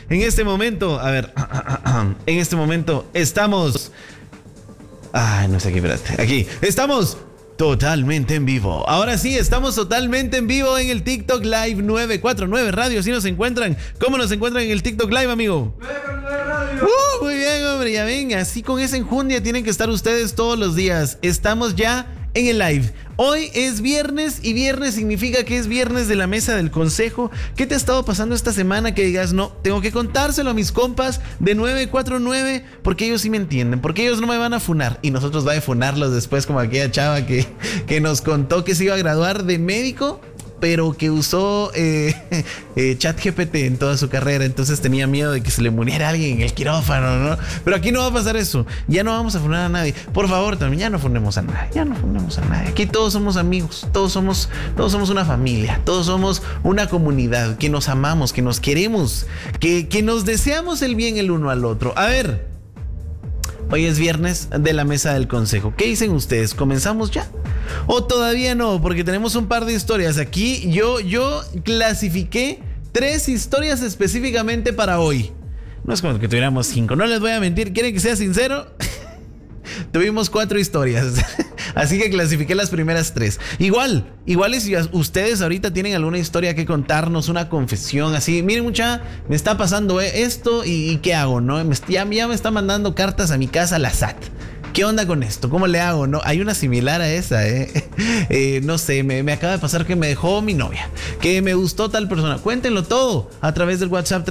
En este momento, a ver, en este momento estamos... Ay, no sé aquí, espérate. Aquí, estamos totalmente en vivo. Ahora sí, estamos totalmente en vivo en el TikTok Live 949 Radio. ¿Sí nos encuentran? ¿Cómo nos encuentran en el TikTok Live, amigo? 949 Radio. Muy bien, hombre, ya ven. Así con esa enjundia tienen que estar ustedes todos los días. Estamos ya en el live. Hoy es viernes y viernes significa que es viernes de la mesa del consejo. ¿Qué te ha estado pasando esta semana que digas, no, tengo que contárselo a mis compas de 949 porque ellos sí me entienden, porque ellos no me van a funar y nosotros va a funarlos después, como aquella chava que nos contó que se iba a graduar de médico, pero que usó ChatGPT en toda su carrera, entonces tenía miedo de que se le muriera alguien en el quirófano, ¿no? Pero aquí no va a pasar eso, ya no vamos a funar a nadie. Por favor, también ya no funemos a nadie, Aquí todos somos amigos, todos somos una familia, todos somos una comunidad, que nos amamos, que nos queremos, que nos deseamos el bien el uno al otro. A ver, hoy es viernes de la mesa del consejo. ¿Qué dicen ustedes? ¿Comenzamos ya? ¿O todavía no? Porque tenemos un par de historias. Aquí yo clasifiqué 3 historias específicamente para hoy. No es como que tuviéramos 5. No les voy a mentir. ¿Quieren que sea sincero? Tuvimos 4 historias. Así que clasifiqué las primeras 3. Igual si ustedes ahorita tienen alguna historia que contarnos, una confesión así, miren mucha, me está pasando esto y ¿qué hago? ¿No? Ya me está mandando cartas a mi casa la SAT. ¿Qué onda con esto? ¿Cómo le hago? ¿No? Hay una similar a esa, no sé, me acaba de pasar que me dejó mi novia, que me gustó tal persona. Cuéntenlo todo a través del WhatsApp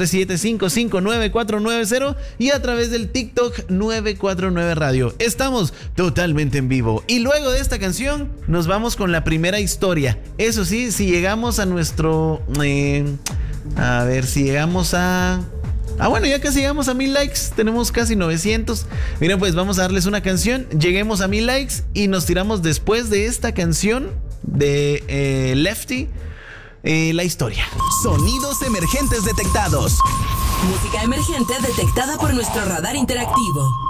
37559490 y a través del TikTok 949 Radio. Estamos totalmente en vivo. Y luego de esta canción nos vamos con la primera historia. Eso sí, si llegamos a nuestro... a ver, si llegamos a... bueno, ya casi llegamos a 1000 likes. Tenemos casi 900. Miren, pues vamos a darles una canción. Lleguemos a 1000 likes y nos tiramos después de esta canción de Lefty la historia. Sonidos emergentes detectados. Música emergente detectada por nuestro radar interactivo.